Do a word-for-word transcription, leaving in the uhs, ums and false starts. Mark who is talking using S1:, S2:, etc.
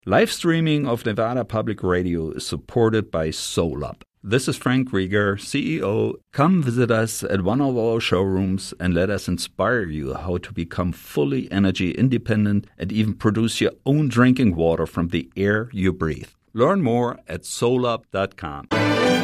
S1: Live streaming of Nevada Public Radio is supported by SolUp. This is Frank Rieger, C E O. Come visit us at one of our showrooms and let us inspire you how to become fully energy independent and even produce your own drinking water from the air you breathe. Learn more at solup dot com.